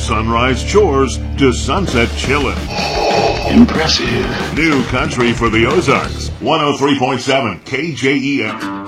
sunrise chores to sunset chillin'. Impressive. New country for the Ozarks. 103.7 KJEF.